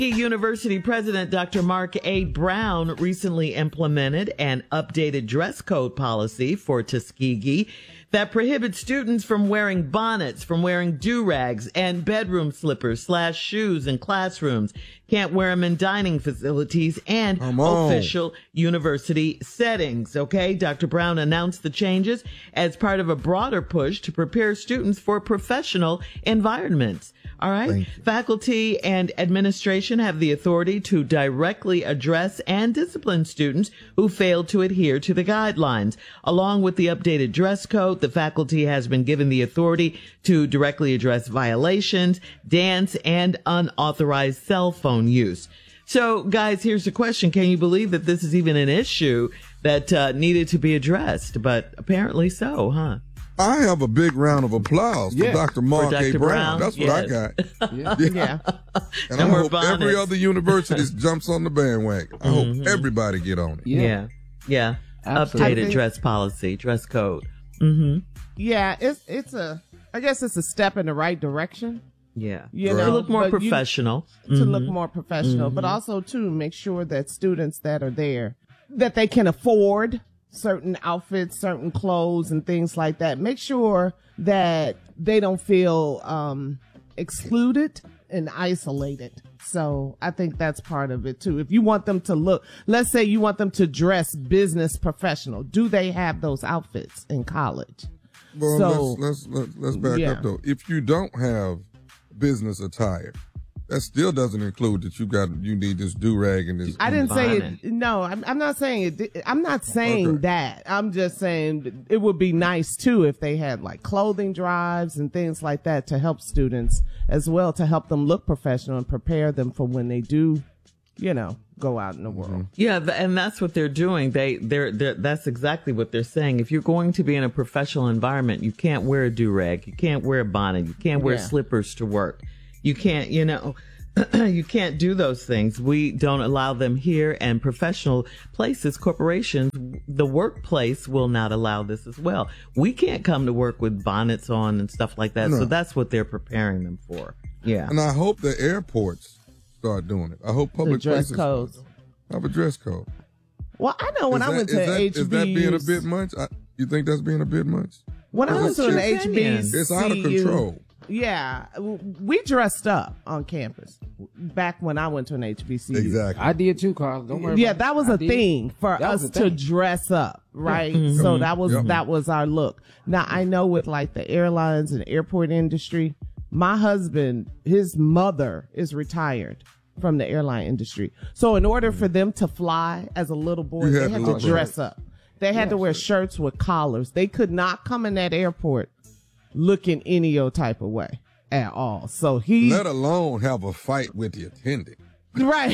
University President Dr. Mark A. Brown recently implemented an updated dress code policy for Tuskegee that prohibits students from wearing bonnets, from wearing do-rags and bedroom slippers / shoes in classrooms. Can't wear them in dining facilities and official university settings. Okay, Dr. Brown announced the changes as part of a broader push to prepare students for professional environments. All right. Faculty and administration have the authority to directly address and discipline students who fail to adhere to the guidelines. Along with the updated dress code, the faculty has been given the authority to directly address violations, dance, and unauthorized cell phone use. So, guys, here's the question. Can you believe that this is even an issue that needed to be addressed? But apparently so, huh? I have a big round of applause for Dr. Mark A. Brown. That's what I got. Yeah. And I hope every other university jumps on the bandwagon. I hope everybody get on it. Yeah. Updated dress policy, dress code. Yeah, I guess it's a step in the right direction. Yeah. You know, to look more professional. To look more professional, but also to make sure that students that are there, that they can afford certain outfits, certain clothes and things like that. Make sure that they don't feel excluded and isolated. So I think that's part of it too. If you want them to look, let's say you want them to dress business professional, do they have those outfits in college? Well, so, let's back up though. If you don't have business attire, that still doesn't include that you need this do-rag and this. I didn't say it. No, I'm not saying it. I'm not saying that. I'm just saying it would be nice too if they had like clothing drives and things like that to help students as well, to help them look professional and prepare them for when they do, go out in the world. Yeah, and that's what they're doing. That's exactly what they're saying. If you're going to be in a professional environment, you can't wear a do-rag, you can't wear a bonnet, you can't wear slippers to work. You can't, you can't do those things. We don't allow them here, and professional places, corporations, the workplace will not allow this as well. We can't come to work with bonnets on and stuff like that. No. So that's what they're preparing them for. Yeah. And I hope the airports start doing it. I hope public places have a dress code. Well, I know when I went to HBCUs. Is that being a bit much? You think that's being a bit much? When I went to an HBCU. It's out of control. Yeah, we dressed up on campus back when I went to an HBCU. Exactly. I did too, Carl. Don't worry. Yeah, that was a thing for us to dress up, right? So that was our look. Now I know with like the airlines and airport industry, my husband, his mother is retired from the airline industry. So in order for them to fly as a little boy, they had to dress up. They had to wear shirts with collars. They could not come in that airport looking any old type of way at all. So let alone have a fight with the attendant. Right.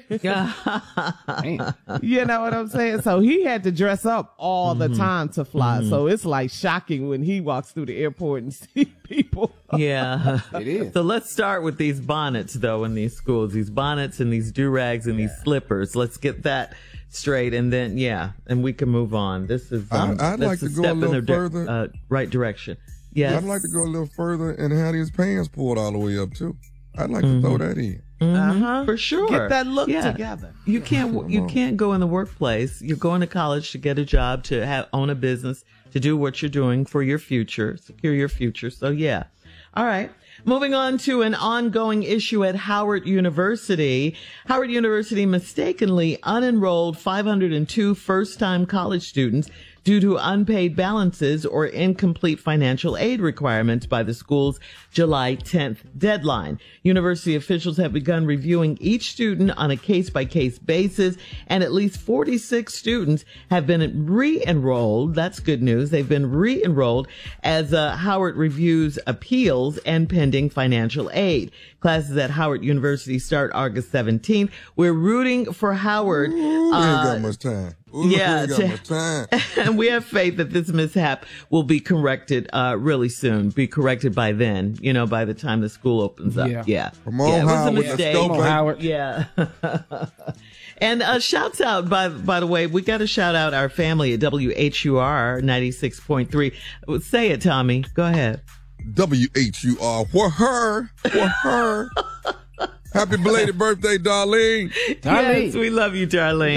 You know what I'm saying? So he had to dress up all the time to fly. So it's like shocking when he walks through the airport and see people. Yeah. It is. So let's start with these bonnets though in these schools, these bonnets and these do-rags and these slippers. Let's get that straight, and then and we can move on. This is I'd like to go a little further. Right direction. Yes. I'd like to go a little further and have his pants pulled all the way up too. I'd like to throw that in. For sure. Get that look together. You can't go in the workplace. You're going to college to get a job, to own a business, to do what you're doing for your future, secure your future. So yeah. All right. Moving on to an ongoing issue at Howard University. Howard University mistakenly unenrolled 502 first-time college students due to unpaid balances or incomplete financial aid requirements by the school's July 10th deadline. University officials have begun reviewing each student on a case-by-case basis, and at least 46 students have been re-enrolled. That's good news. They've been re-enrolled as Howard reviews appeals and pending financial aid. Classes at Howard University start August 17th. We're rooting for Howard. We ain't got much time. And we have faith that this mishap will be corrected really soon. Be corrected by then, by the time the school opens up. Yeah. Come on, it was Howard. a mistake. Come on, Howard. Yeah. And shouts out, by the way, we got to shout out our family at WHUR 96.3. Say it, Tommy. Go ahead. WHUR. For her. Happy belated birthday, Darlene. Yes, we love you, Darlene.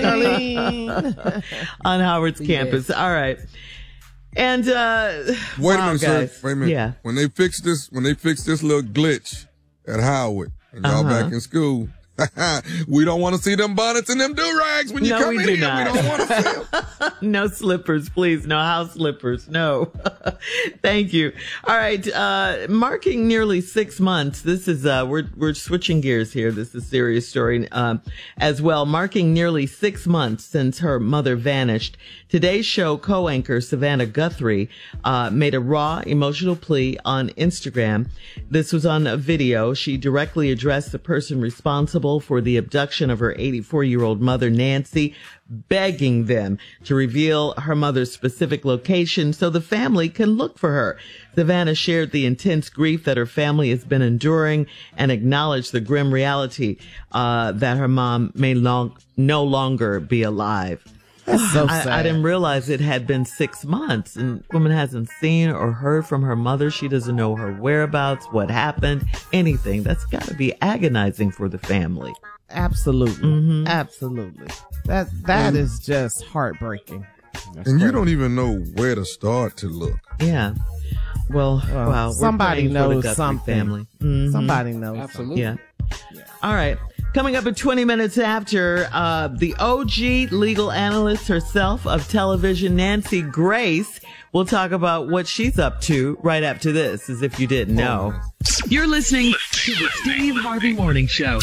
On Howard's campus. All right. And wait a minute, guys. sir. Wait a minute. Yeah. When they fix this little glitch at Howard and y'all back in school, we don't want to see them bonnets and them do-rags when you come in here. We don't want to see them. No slippers, please. No house slippers. No. Thank you. All right. Marking nearly 6 months. This is, we're switching gears here. This is a serious story, as well. Marking nearly 6 months since her mother vanished. Today's show co-anchor Savannah Guthrie, made a raw, emotional plea on Instagram. This was on a video. She directly addressed the person responsible for the abduction of her 84-year-old mother, Nancy, begging them to reveal her mother's specific location so the family can look for her. Savannah shared the intense grief that her family has been enduring and acknowledged the grim reality that her mom may no longer be alive. That's so sad. I didn't realize it had been 6 months, and the woman hasn't seen or heard from her mother. She doesn't know her whereabouts, what happened, anything. That's got to be agonizing for the family. Absolutely. Mm-hmm. Absolutely. That is just heartbreaking. And you don't even know where to start to look. Yeah. Well, wow. Somebody knows something. Family. Mm-hmm. Somebody knows. Absolutely. Yeah. All right. Coming up at 20 minutes after, the OG legal analyst herself of television, Nancy Grace, will talk about what she's up to right after this, as if you didn't know. You're listening to the Steve Harvey Morning Show.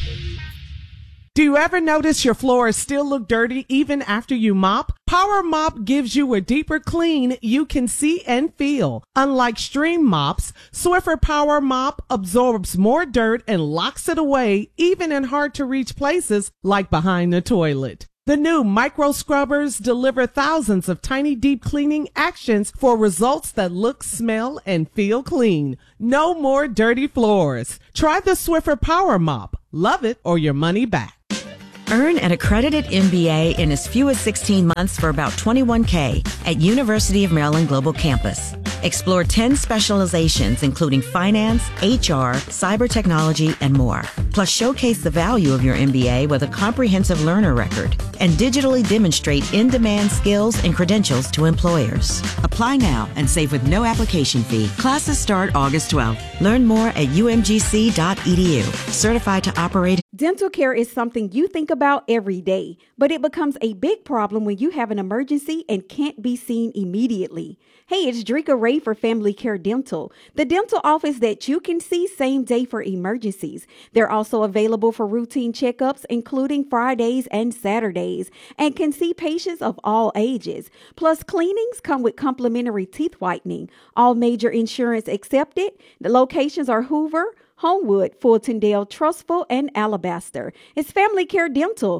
Do you ever notice your floors still look dirty even after you mop? Power Mop gives you a deeper clean you can see and feel. Unlike Stream Mops, Swiffer Power Mop absorbs more dirt and locks it away even in hard-to-reach places like behind the toilet. The new micro scrubbers deliver thousands of tiny deep cleaning actions for results that look, smell, and feel clean. No more dirty floors. Try the Swiffer Power Mop. Love it or your money back. Earn an accredited MBA in as few as 16 months for about $21K at University of Maryland Global Campus. Explore 10 specializations, including finance, HR, cyber technology, and more. Plus, showcase the value of your MBA with a comprehensive learner record and digitally demonstrate in-demand skills and credentials to employers. Apply now and save with no application fee. Classes start August 12th. Learn more at umgc.edu. Certified to operate. Dental care is something you think about every day, but it becomes a big problem when you have an emergency and can't be seen immediately. Hey, it's Drika Ray for Family Care Dental, the dental office that you can see same day for emergencies. They're also available for routine checkups, including Fridays and Saturdays, and can see patients of all ages. Plus, cleanings come with complimentary teeth whitening. All major insurance accepted. The locations are Hoover, Homewood, Fultondale, Trustful, and Alabaster. It's Family Care Dental,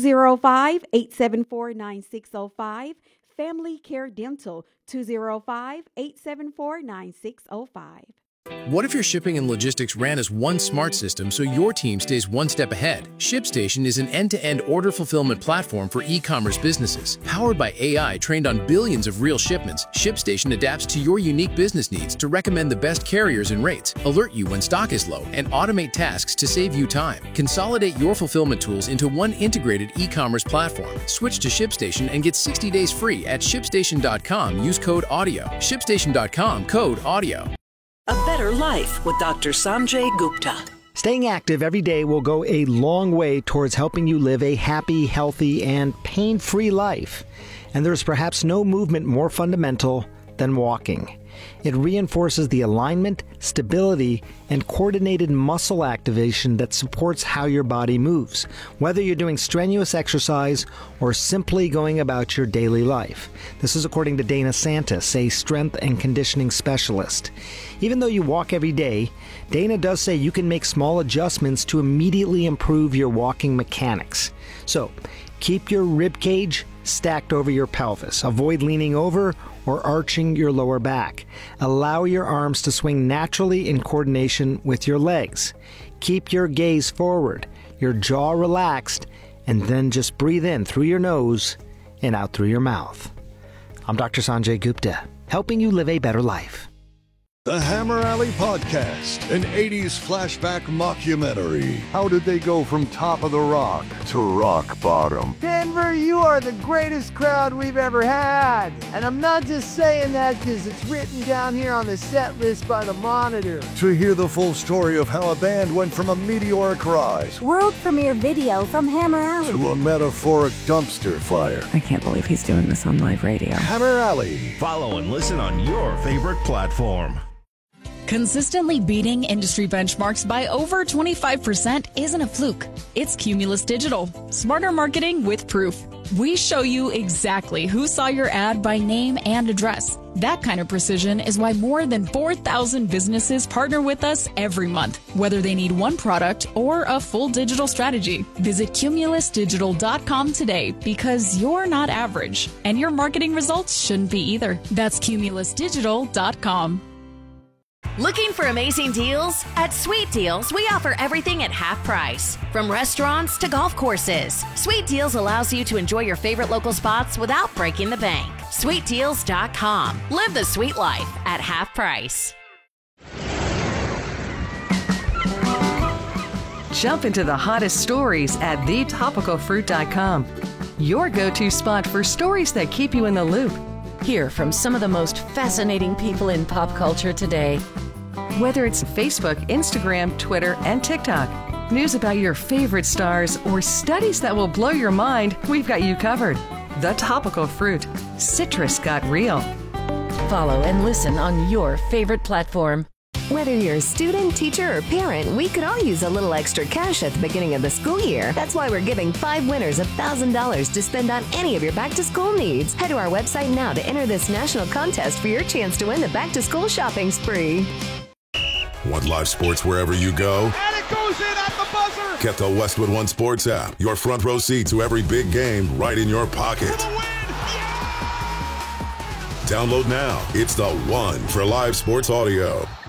205-874-9605. Family Care Dental, 205-874-9605. What if your shipping and logistics ran as one smart system so your team stays one step ahead? ShipStation is an end-to-end order fulfillment platform for e-commerce businesses. Powered by AI trained on billions of real shipments, ShipStation adapts to your unique business needs to recommend the best carriers and rates, alert you when stock is low, and automate tasks to save you time. Consolidate your fulfillment tools into one integrated e-commerce platform. Switch to ShipStation and get 60 days free at ShipStation.com. Use code AUDIO. ShipStation.com, code AUDIO. A Better Life with Dr. Sanjay Gupta. Staying active every day will go a long way towards helping you live a happy, healthy, and pain-free life. And there's perhaps no movement more fundamental than walking. It reinforces the alignment, stability, and coordinated muscle activation that supports how your body moves, whether you're doing strenuous exercise or simply going about your daily life. This is according to Dana Santis, a strength and conditioning specialist. Even though you walk every day, Dana does say you can make small adjustments to immediately improve your walking mechanics. So, keep your rib cage stacked over your pelvis. Avoid leaning over or arching your lower back. Allow your arms to swing naturally in coordination with your legs. Keep your gaze forward, your jaw relaxed, and then just breathe in through your nose and out through your mouth. I'm Dr. Sanjay Gupta, helping you live a better life. The Hammer Alley Podcast, an 80s flashback mockumentary. How did they go from top of the rock to rock bottom? Denver, you are the greatest crowd we've ever had. And I'm not just saying that because it's written down here on the set list by the Monitor. To hear the full story of how a band went from a meteoric rise, world premiere video from Hammer Alley, to a metaphoric dumpster fire. I can't believe he's doing this on live radio. Hammer Alley. Follow and listen on your favorite platform. Consistently beating industry benchmarks by over 25% isn't a fluke. It's Cumulus Digital. Smarter marketing with proof. We show you exactly who saw your ad by name and address. That kind of precision is why more than 4,000 businesses partner with us every month, whether they need one product or a full digital strategy. Visit cumulusdigital.com today because you're not average, and your marketing results shouldn't be either. That's cumulusdigital.com. Looking for amazing deals? At Sweet Deals, we offer everything at half price. From restaurants to golf courses, Sweet Deals allows you to enjoy your favorite local spots without breaking the bank. SweetDeals.com. Live the sweet life at half price. Jump into the hottest stories at thetopicalfruit.com. Your go-to spot for stories that keep you in the loop. Hear from some of the most fascinating people in pop culture today. Whether it's Facebook, Instagram, Twitter, and TikTok, news about your favorite stars, or studies that will blow your mind, we've got you covered. The Topical Fruit. Citrus got real. Follow and listen on your favorite platform. Whether you're a student, teacher, or parent, we could all use a little extra cash at the beginning of the school year. That's why we're giving 5 winners $1,000 to spend on any of your back-to-school needs. Head to our website now to enter this national contest for your chance to win the back-to-school shopping spree. Want live sports wherever you go? And it goes in at the buzzer! Get the Westwood One Sports app. Your front row seat to every big game right in your pocket. For the win! Yeah! Download now. It's the one for live sports audio.